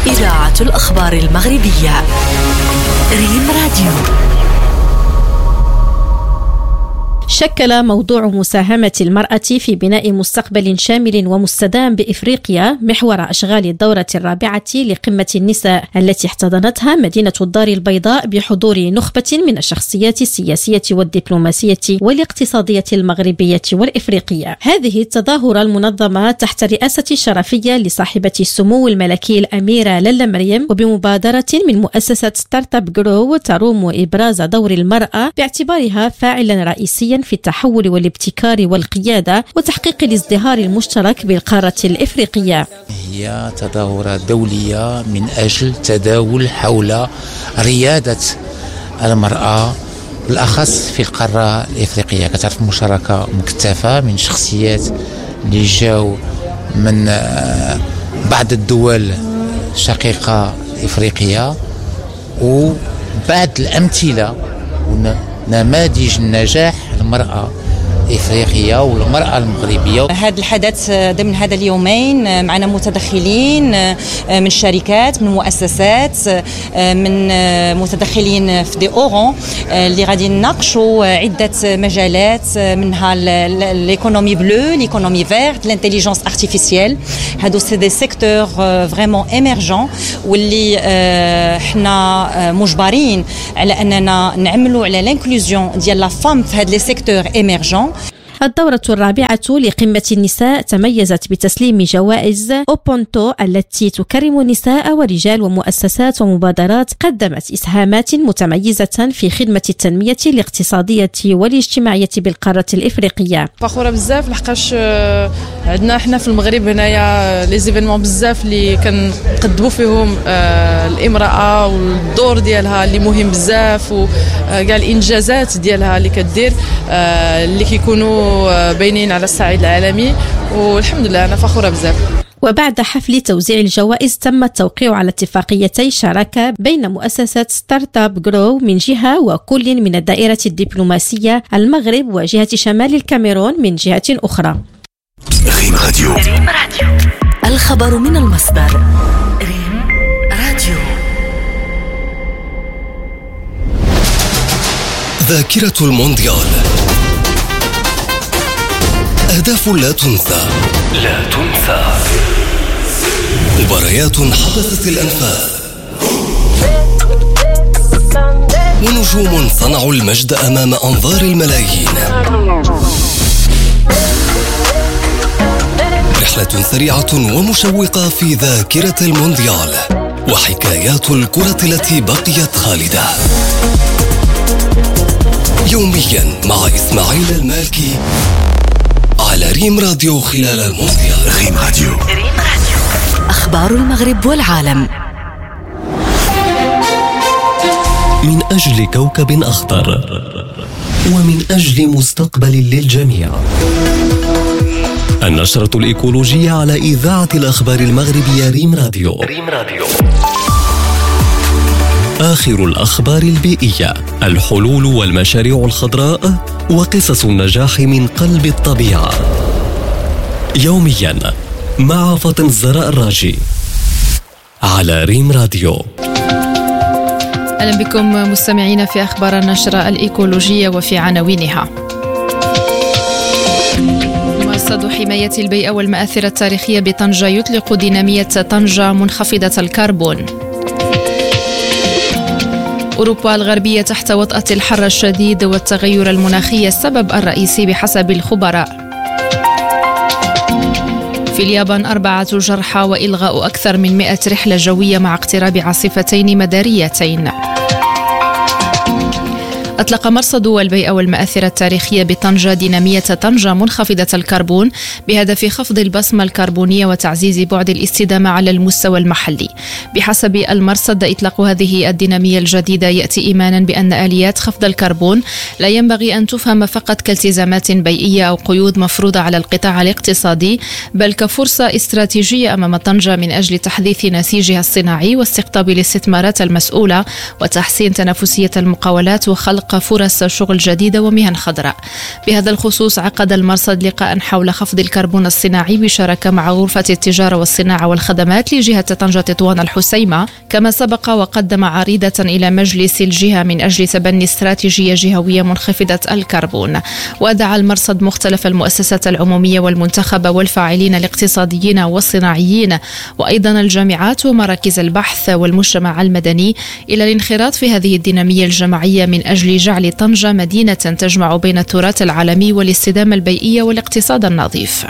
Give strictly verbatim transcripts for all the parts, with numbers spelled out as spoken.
إذاعة الأخبار المغربية ريم راديو. شكل موضوع مساهمة المرأة في بناء مستقبل شامل ومستدام بإفريقيا محور أشغال الدورة الرابعة لقمة النساء التي احتضنتها مدينة الدار البيضاء بحضور نخبة من الشخصيات السياسية والدبلوماسية والاقتصادية المغربية والإفريقية. هذه التظاهرة المنظمة تحت رئاسة شرفية لصاحبة السمو الملكي الأميرة لالا مريم وبمبادرة من مؤسسة ستارت اب جرو تروم إبراز دور المرأة باعتبارها فاعلا رئيسيا في التحول والابتكار والقيادة وتحقيق الازدهار المشترك بالقارة الإفريقية. هي تظاهرة دولية من أجل تداول حول ريادة المرأة بالأخص في القارة الإفريقية. كتعرف مشاركة مكثفة من شخصيات اللي جاو من بعض الدول شقيقة إفريقيا وبعض الأمثلة ونماذج النجاح المرأة إفريقيا والمرأة المغربية. هذا الحدث ضمن هذا اليومين معنا متدخلين من الشركات، من مؤسسات، من متدخلين في دي أورون اللي غادي نناقشوا عدة مجالات منها l'économie bleue, l'économie verte, l'intelligence artificielle. هادو سي دي سيكتور فريمون émergents واللي احنا مجبرين على أننا نعملوا على l'inclusion ديال لا فام في هاد لي سيكتور émergents. الدورة الرابعة لقمة النساء تميزت بتسليم جوائز أوبونتو التي تكرم نساء ورجال ومؤسسات ومبادرات قدمت إسهامات متميزة في خدمة التنمية الاقتصادية والاجتماعية بالقارة الإفريقية. فخورة بزاف لحقاش عندنا احنا في المغرب هنايا لي زيفينمون بزاف اللي كنقدموا فيهم الامرأة والدور ديالها اللي مهم بزاف وكاع الإنجازات ديالها اللي كدير اللي كيكونوا باينين على الصعيد العالمي، والحمد لله أنا فخورة بزاف. وبعد حفل توزيع الجوائز تم التوقيع على اتفاقيتي شراكة بين مؤسسة ستارت اب جرو من جهة وكل من الدائرة الدبلوماسية المغرب وجهة شمال الكاميرون من جهة أخرى. ريم راديو. ريم راديو. الخبر من المصدر. ريم راديو. ذاكرة المونديال. أهداف لا تنسى. لا تنسى. مباريات حبست الأنفاس. ونجوم صنعوا المجد أمام أنظار الملايين. رحلة سريعة ومشوقة في ذاكرة المونديال وحكايات الكرة التي بقيت خالدة. يوميا مع إسماعيل المالكي على ريم راديو خلال المونديال. ريم راديو. ريم راديو. أخبار المغرب والعالم. من أجل كوكب أخضر ومن أجل مستقبل للجميع. النشرة الإيكولوجية على إذاعة الأخبار المغربية ريم راديو. ريم راديو. آخر الأخبار البيئية، الحلول والمشاريع الخضراء وقصص النجاح من قلب الطبيعة. يوميا مع فاطمة الزهراء الراجي على ريم راديو. أهلا بكم مستمعين في أخبار النشرة الإيكولوجية وفي عناوينها. مرصد حماية البيئة والمآثر التاريخية بطنجة يطلق دينامية طنجة منخفضة الكربون. أوروبا الغربية تحت وطأة الحر الشديد والتغير المناخي السبب الرئيسي بحسب الخبراء. في اليابان أربعة جرحى وإلغاء أكثر من مئة رحلة جوية مع اقتراب عاصفتين مداريتين. أطلق مرصد البيئة والمآثر التاريخية بطنجة دينامية طنجة منخفضة الكربون بهدف خفض البصمة الكربونية وتعزيز بعد الاستدامة على المستوى المحلي. بحسب المرصد إطلاق هذه الدينامية الجديدة يأتي إيمانا بأن آليات خفض الكربون لا ينبغي أن تفهم فقط كالتزامات بيئية أو قيود مفروضة على القطاع الاقتصادي، بل كفرصة استراتيجية أمام طنجة من أجل تحديث نسيجها الصناعي واستقطاب الاستثمارات المسؤولة وتحسين تنافسية المقاولات وخلق خلق فرص شغل جديدة ومهن خضراء. بهذا الخصوص عقد المرصد لقاء حول خفض الكربون الصناعي بشراكة مع غرفة التجارة والصناعة والخدمات لجهة طنجة تطوان الحسيمة، كما سبق وقدم عريضة إلى مجلس الجهة من أجل تبني استراتيجية جهوية منخفضة الكربون. ودعا المرصد مختلف المؤسسات العمومية والمنتخبة والفاعلين الاقتصاديين والصناعيين وأيضا الجامعات ومراكز البحث والمجتمع المدني إلى الانخراط في هذه الدينامية الجماعية من أجل جعل طنجة مدينة تجمع بين التراث العالمي والاستدامة البيئية والاقتصاد النظيف.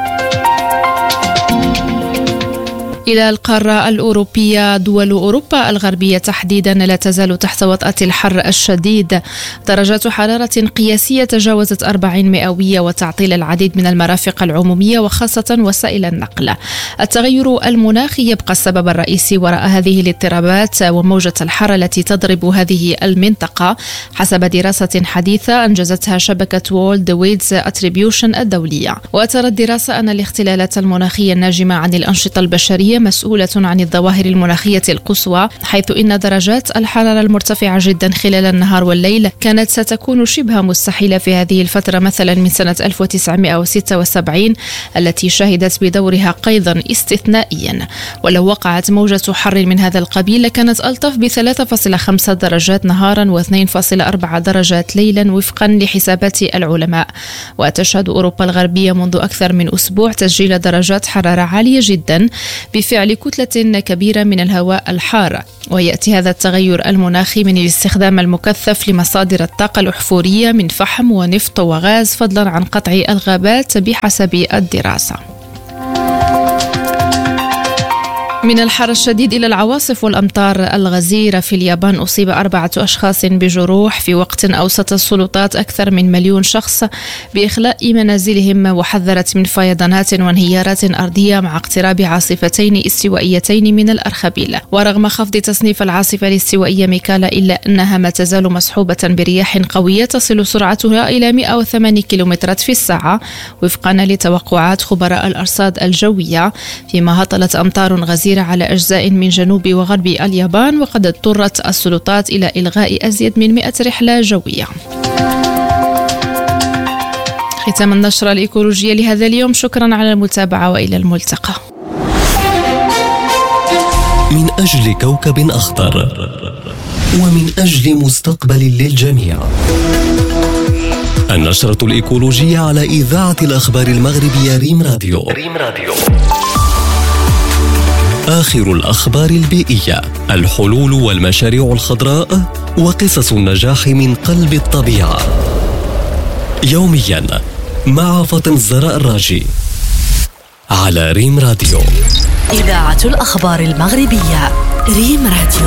إلى القارة الأوروبية، دول أوروبا الغربية تحديدا لا تزال تحت وطأة الحر الشديد. درجات حرارة قياسية تجاوزت أربعين مئوية وتعطيل العديد من المرافق العمومية وخاصة وسائل النقل. التغير المناخي يبقى السبب الرئيسي وراء هذه الاضطرابات وموجة الحر التي تضرب هذه المنطقة، حسب دراسة حديثة أنجزتها شبكة وورلد ويدز أتريبيوشن الدولية. وترى الدراسة أن الاختلالات المناخية الناجمة عن الأنشطة البشرية مسؤولة عن الظواهر المناخية القصوى، حيث إن درجات الحرارة المرتفعة جدا خلال النهار والليل كانت ستكون شبه مستحيلة في هذه الفترة مثلا من سنة ألف وتسعمئة وستة وسبعين التي شهدت بدورها قيضا استثنائيا. ولو وقعت موجة حر من هذا القبيل لكانت ألطف ب ثلاثة فاصلة خمسة درجات نهارا و اثنين فاصلة أربعة درجات ليلا وفقا لحسابات العلماء. وتشهد أوروبا الغربية منذ أكثر من أسبوع تسجيل درجات حرارة عالية جدا بفعل كتلة كبيرة من الهواء الحار. ويأتي هذا التغير المناخي من الاستخدام المكثف لمصادر الطاقة الأحفورية من فحم ونفط وغاز، فضلا عن قطع الغابات بحسب الدراسة. من الحر الشديد إلى العواصف والأمطار الغزيرة في اليابان، أصيب أربعة أشخاص بجروح في وقت أوصت السلطات أكثر من مليون شخص بإخلاء منازلهم، وحذرت من فيضانات وانهيارات أرضية مع اقتراب عاصفتين استوائيتين من الأرخبيل. ورغم خفض تصنيف العاصفة الاستوائية ميكالا إلا أنها ما تزال مصحوبة برياح قوية تصل سرعتها إلى مئة وثمانية كيلومترات في الساعة وفقا لتوقعات خبراء الأرصاد الجوية، فيما هطلت أمطار غزيرة على أجزاء من جنوب وغرب اليابان، وقد اضطرت السلطات إلى إلغاء أزيد من مئة رحلة جوية. ختام النشرة الإيكولوجية لهذا اليوم، شكرا على المتابعة وإلى الملتقى. من أجل كوكب أخضر ومن أجل مستقبل للجميع، النشرة الإيكولوجية على إذاعة الأخبار المغربية ريم راديو. ريم راديو. آخر الأخبار البيئية، الحلول والمشاريع الخضراء وقصص النجاح من قلب الطبيعة، يوميا مع فاطمة الزهراء الراجي على ريم راديو. إذاعة الأخبار المغربية ريم راديو.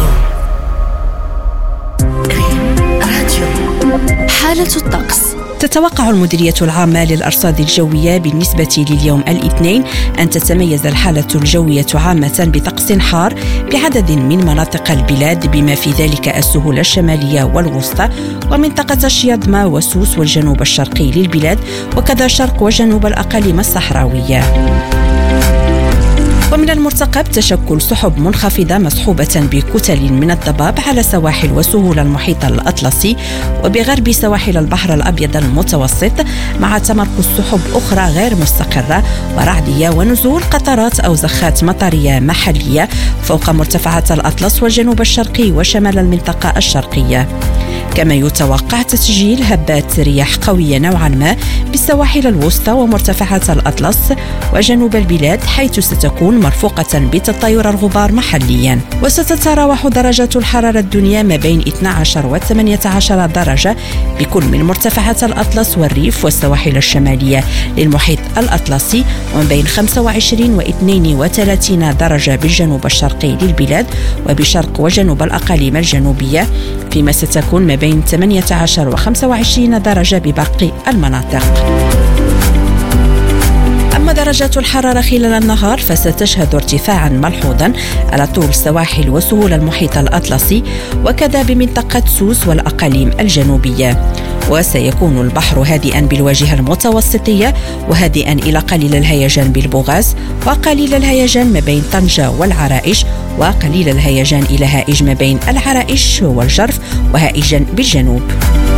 ريم راديو. حالة الطقس. تتوقع المديرية العامة للأرصاد الجوية بالنسبة لليوم الاثنين أن تتميز الحالة الجوية عامة بطقس حار بعدد من مناطق البلاد، بما في ذلك السهول الشمالية والوسطى ومنطقة الشياطمة وسوس والجنوب الشرقي للبلاد، وكذا شرق وجنوب الأقاليم الصحراوية. ومن المرتقب تشكل سحب منخفضة مصحوبة بكتل من الضباب على سواحل وسهول المحيط الأطلسي وبغرب سواحل البحر الأبيض المتوسط، مع تمركز سحب أخرى غير مستقرة ورعدية ونزول قطرات أو زخات مطرية محلية فوق مرتفعات الأطلس والجنوب الشرقي وشمال المنطقة الشرقية. كما يتوقع تسجيل هبات رياح قوية نوعا ما بالسواحل الوسطى ومرتفعات الأطلس وجنوب البلاد، حيث ستكون مرفوقة بتطاير الغبار محليا. وستتراوح درجات الحرارة الدنيا ما بين اثنتي عشرة و ثمانية عشر درجة بكل من مرتفعات الأطلس والريف والسواحل الشمالية للمحيط الأطلسي، وما بين خمسة وعشرين و اثنين وثلاثين درجة بالجنوب الشرقي للبلاد وبشرق وجنوب الأقاليم الجنوبية، فيما ستكون ما بين ثمانية عشر و خمسة وعشرين درجة بباقي المناطق. أما درجة درجات الحرارة خلال النهار فستشهد ارتفاعا ملحوظا على طول سواحل وسهول المحيط الأطلسي وكذا بمنطقة سوس والأقاليم الجنوبية. وسيكون البحر هادئا بالواجهة المتوسطية وهادئا إلى قليل الهيجان بالبوغاز وقليل الهيجان ما بين طنجة والعرائش وقليل الهيجان إلى هائج ما بين العرائش والجرف وهائجا بالجنوب.